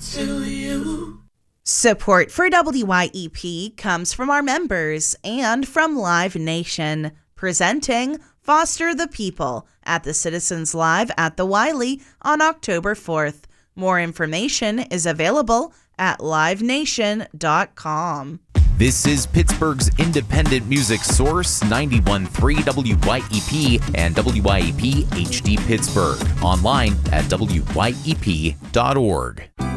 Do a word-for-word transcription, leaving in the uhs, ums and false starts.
to you. Support for W Y E P comes from our members and from Live Nation, presenting Foster the People at the Citizens Live at the Wiley on October fourth. More information is available at live nation dot com. This is Pittsburgh's independent music source, ninety-one point three W Y E P and W Y E P H D Pittsburgh. Online at W Y E P dot org.